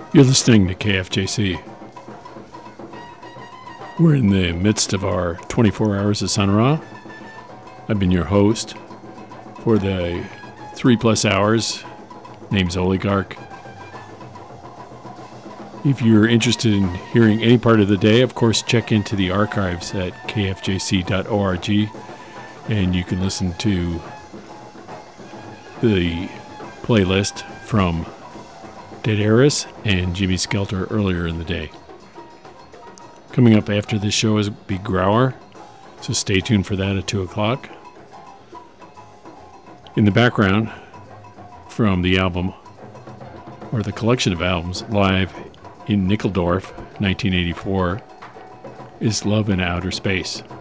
You're listening to KFJC. We're in the midst of our 24 hours of Sun Ra. I've been your host for the 3+ hours. Name's Oligarch. If you're interested in hearing any part of the day, of course, check into the archives at kfjc.org, and you can listen to the playlist from Dead Eris and Jimmy Skelter earlier in the day. Coming up after this show is Big Grauer, so stay tuned for that at 2 o'clock. In the background, from the album, or the collection of albums, Live in Nickeldorf, 1984, is Love in Outer Space.